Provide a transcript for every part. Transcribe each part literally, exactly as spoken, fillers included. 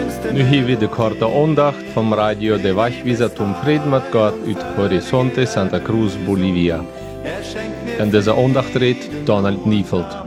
Nu hier weer de korte aandacht van Radio de Wachwieser Tom Fried met God uit Horizonte Santa Cruz, Bolivia. En deze aandacht redt Donald Nieveld.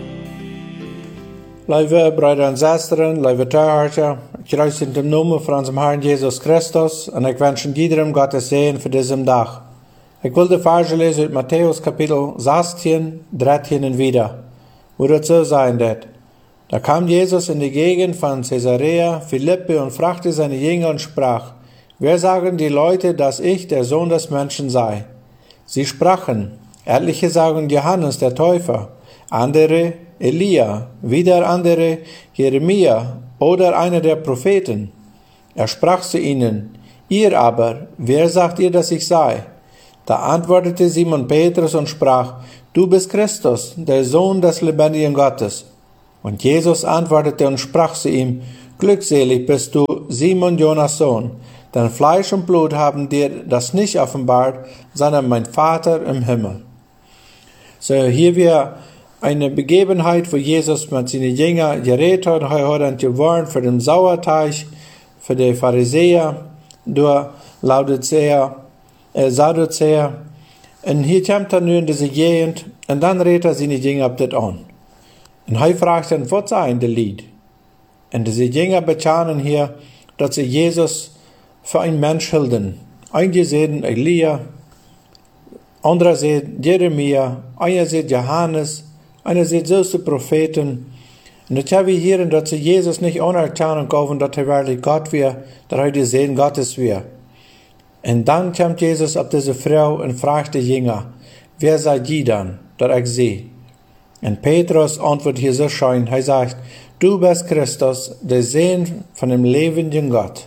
Lieve broeder en zusteren, lieve thuisharten, ik ruis in de naam van onze Herrn Jesus Christus en ik wens iedereen Gottes Segen voor deze dag. Ik wil de verse lezen uit Matthäus Kapitel zestien, dertien en wieder, wo het zo sein wird. Da kam Jesus in die Gegend von Caesarea Philippi und fragte seine Jünger und sprach, wer sagen die Leute, dass ich der Sohn des Menschen sei? Sie sprachen, etliche sagen Johannes der Täufer, andere Elia, wieder andere Jeremia oder einer der Propheten. Er sprach zu ihnen, ihr aber, wer sagt ihr, dass ich sei? Da antwortete Simon Petrus und sprach, du bist Christus, der Sohn des lebendigen Gottes. Und Jesus antwortete und sprach zu ihm, glückselig bist du, Simon Jonas Sohn, denn Fleisch und Blut haben dir das nicht offenbart, sondern mein Vater im Himmel. So, hier wir eine Begebenheit, wo Jesus mit seinen Jüngern geredet hat, heute hat gewarnt für den Sauerteig, für die Pharisäer, durch Laodicea, äh, Sadduzäer. Und hier kommt er nun in diese Gegend, und dann redet er seine Jünger ab das an. Und er fragt dann, was sei die Lied? Und diese Jünger bekennen hier, dass sie Jesus für einen Mensch hielten. Einige sehen Elia, andere sehen Jeremia, einer sieht Johannes, einer sieht solche Propheten. Und das haben wir hier, dass sie Jesus nicht anerkennen können, dass er wirklich Gott wäre, dass er die Sehen Gottes wäre. Und dann kommt Jesus auf diese Frau und fragt die Jünger, wer seid ihr dann, dass ich sehe? Und Petrus antwortet hier so schön, er sagt, du bist Christus, der Sohn von dem lebenden Gott.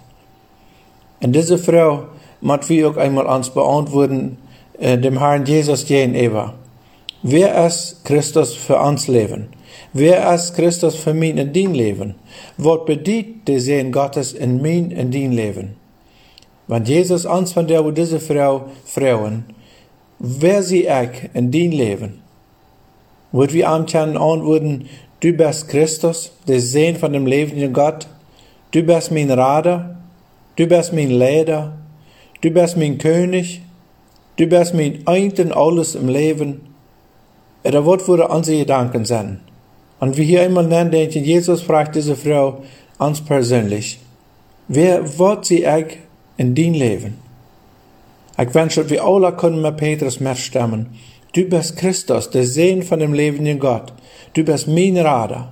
Und diese Frau muss wir auch einmal uns beantworten, äh, dem Herrn Jesus gegenüber. Wer ist Christus für uns Leben? Wer ist Christus für mich in dein Leben? Was bedeutet der Sohn Gottes in mein in dein Leben? Wenn Jesus uns von der, wo diese Frau fragen, wer sie ich in dein Leben? Wird wir am können antworten, du bist Christus, der Sohn von dem lebenden Gott, du bist mein Rader, du bist mein Leder, du bist mein König, du bist mein Eint und alles im Leben. Oder was würde unsere Gedanken sein? Und wie hier einmal nennen, denken, Jesus fragt diese Frau uns persönlich, wer wird sie ich in dein Leben? Ich wünsche, dass wir alle können mit Petrus mitstimmen. Du bist Christus, der Sohn von dem lebenden Gott. Du bist mein Rader.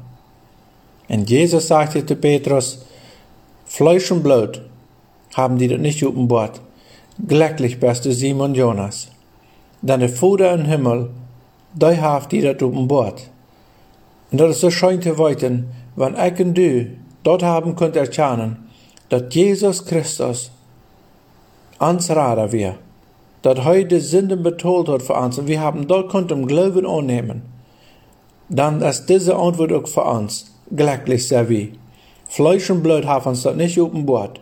Und Jesus sagte zu Petrus, Fleisch und Blut haben die das nicht offenbart. Glücklich bist du, Simon Jonas. Denn der Vater im Himmel, der hat die das offenbart. Und das ist so schön zu weiten, wenn ich und du dort haben könnt erkennen, dass Jesus Christus uns Rader wäre. Dass heute Sünden betont hat für uns und wir haben dort könnt im Glauben annehmen, dann ist diese Antwort auch für uns glücklich sehr wie. Fleisch und Blut haben uns das nicht offenbart.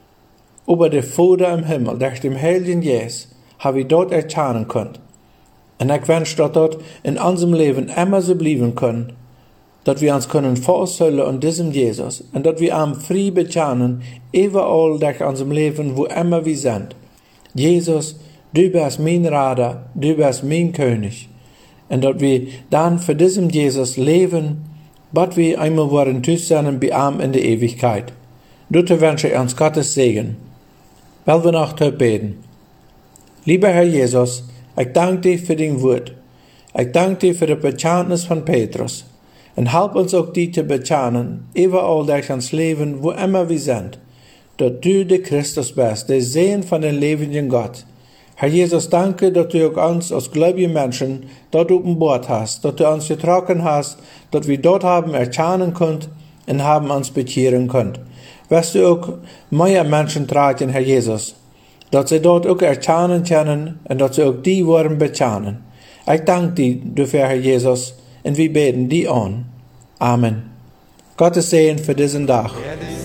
Aber der Vater im Himmel, durch den Heiligen Jesus, habe ich dort erkennen können. Und ich wünsche, dass dort in unserem Leben immer so bleiben können, dass wir uns können vorstellen an diesem Jesus und dass wir am frei bekennen, überall durch unserem Leben, wo immer wir sind. Jesus, du bist mein Rader, du bist mein König. Und dass wir dann für diesen Jesus leben, bis wir einmal wollen zusammen bei ihm in der Ewigkeit. Dazu wünsche ich uns Gottes Segen. Weil wir noch beten. Lieber Herr Jesus, ich danke dir für dein Wort. Ich danke dir für das Bekenntnis von Petrus. Und help uns auch die zu bekennen, überall durch uns Leben, wo immer wir sind, dass du der Christus bist, der Sohn von dem lebenden Gott. Herr Jesus, danke, dass du auch uns als gläubige Menschen dort offenbart hast, dass du uns getragen hast, dass wir dort haben erkennen können und haben uns bekehren können. Wirst du auch mehr Menschen tragen, Herr Jesus, dass sie dort auch erkennen können und dass sie auch die Worte bekennen. Ich danke dir dafür, Herr Jesus, und wir beten die an. Amen. Gottes Segen für diesen Tag.